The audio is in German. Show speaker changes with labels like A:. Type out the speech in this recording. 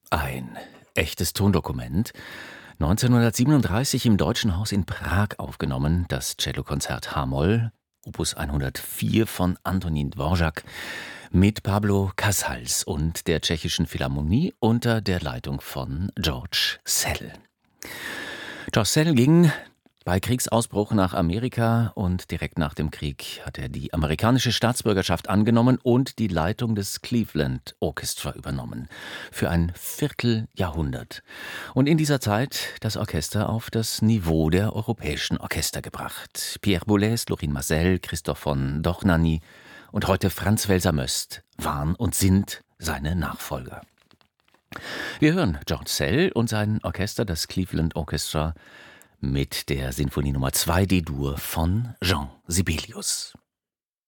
A: Ein echtes Tondokument. 1937 im Deutschen Haus in Prag aufgenommen, das Cellokonzert H-Moll, Opus 104 von Antonín Dvořák, mit Pablo Casals und der Tschechischen Philharmonie unter der Leitung von George Szell. George Szell ging bei Kriegsausbruch nach Amerika und direkt nach dem Krieg hat er die amerikanische Staatsbürgerschaft angenommen und die Leitung des Cleveland Orchestra übernommen. Für ein Vierteljahrhundert. Und in dieser Zeit das Orchester auf das Niveau der europäischen Orchester gebracht. Pierre Boulez, Lorin Maazel, Christoph von Dohnanyi und heute Franz Welser-Möst waren und sind seine Nachfolger. Wir hören George Szell und sein Orchester, das Cleveland Orchestra, mit der Sinfonie Nummer 2 D-Dur von Jean Sibelius.